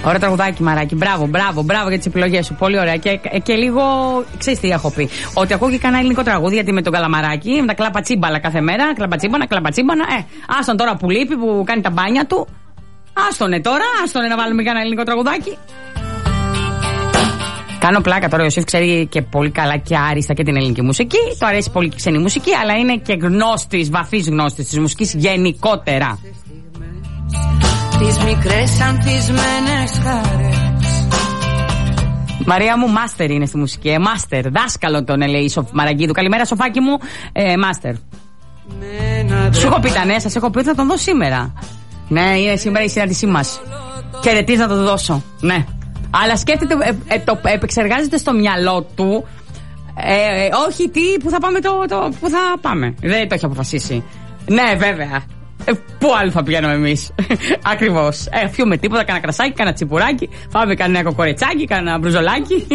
Ωραίο τραγουδάκι, Μαράκι. Μπράβο για τις επιλογές σου. Πολύ ωραία. Και λίγο. Ξέρεις τι έχω πει. Ότι ακούω και κανένα ελληνικό τραγούδι, γιατί με τον Καλαμαράκι, με τα κλαπατσίμπαλα κάθε μέρα. Κλαπατσίμπανα. Άστον τώρα που λείπει, που κάνει τα μπάνια του. Άστονε τώρα, να βάλουμε κανένα ελληνικό τραγουδάκι. Κάνω πλάκα τώρα, ο Ιωσήφ ξέρει και πολύ καλά και άριστα και την ελληνική μουσική. Του αρέσει πολύ και η ξένη μουσική, αλλά είναι και γνώστης, βαθύς γνώστης της μουσικής γενικότερα. Τις μικρές ανθισμένες χαρές. Μαρία μου, μάστερ είναι στη μουσική. Μάστερ, δάσκαλο τον λέει Μαραγκίδου. Καλημέρα, Σοφάκι μου, μάστερ. Σου έχω πει τα νέα, σας έχω πει ότι θα τον δω σήμερα. Ναι, είναι σήμερα η συνάντησή μας. Χαιρετής να το δώσω. Ναι. Αλλά σκέφτεται, το επεξεργάζεται στο μυαλό του. Όχι τι, που θα πάμε που θα πάμε. Δεν το έχει αποφασίσει. Ναι, βέβαια. Πού άλλο θα πηγαίνουμε εμείς. Ακριβώς. Φιούμε τίποτα, κάνα κρασάκι, κάνα τσιπουράκι. Φάμε κανένα κοκορετσάκι, κάνα μπρουζολάκι.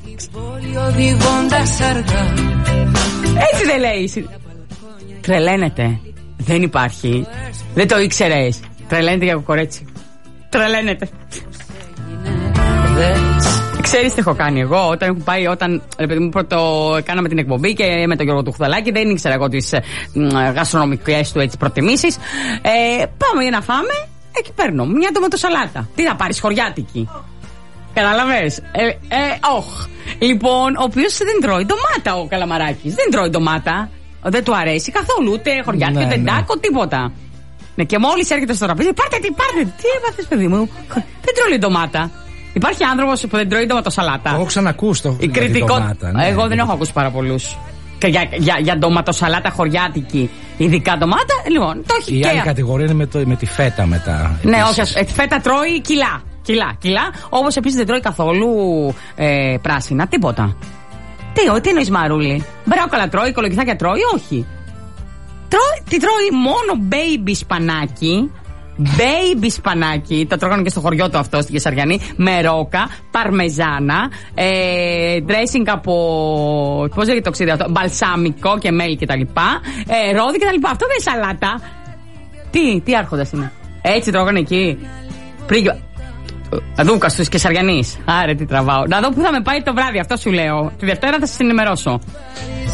Έτσι δεν λέει. Τρελαίνεται. Δεν υπάρχει. Δεν το ήξερες. Τρελαίνεται για κοκορέτσι. Τρελαίνεται. Ξέρεις τι έχω κάνει εγώ όταν έχω πάει, πρώτο κάναμε την εκπομπή και με τον Γιώργο του Χουδαλάκη, δεν ήξερα εγώ τις γαστρονομικές του έτσι προτιμήσεις. Πάμε για να φάμε, εκεί παίρνω μια ντοματοσαλάτα. Τι θα πάρεις, χωριάτικη? Καταλαβες? Λοιπόν, ο οποίος δεν τρώει ντομάτα ο Καλαμαράκης. Δεν τρώει ντομάτα. Δεν του αρέσει καθόλου, ούτε χωριάτικη, ούτε ντάκο, τίποτα. Ναι, και μόλις έρχεται στο τραπέζι, πάρτε. Τι έπαθες, παιδί μου? Δεν τρώει ντομάτα. Υπάρχει άνθρωπος που δεν τρώει ντοματοσαλάτα. Το έχω ξανακούσει το ντομάτα. Ναι, εγώ δεν έχω ακούσει πάρα πολλούς. Και για ντοματοσαλάτα χωριάτικη, ειδικά ντομάτα, λοιπόν, το έχει. Η άλλη κατηγορία είναι με τη φέτα μετά. Ναι, όχι, φέτα τρώει κιλά. Όπως επίσης δεν τρώει καθόλου πράσινα, τίποτα. Τι εννοείς, Μαρούλη? Μπρόκολα τρώει, κολοκυθάκια τρώει, όχι. Τι τρώει μόνο baby σπανάκι. Baby σπανάκι, το τρώγανε και στο χωριό του αυτό στην Κεσαριανή, με ρόκα, παρμεζάνα, dressing από, πώς λέγεται το ξύδι αυτό, μπαλσάμικο και μέλι κτλ, ρόδι κτλ. Αυτό δεν είναι σαλάτα. Τι άρχοντας είναι? Έτσι τρώγανε εκεί. Δούκα στους Κεσαριανείς. Άρε τι τραβάω. Να δω που θα με πάει το βράδυ, αυτό σου λέω. Τη Δευτέρα θα σας ενημερώσω.